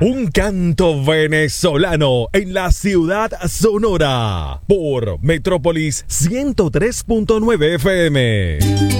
Un canto venezolano en la ciudad sonora por Metrópolis 103.9 FM.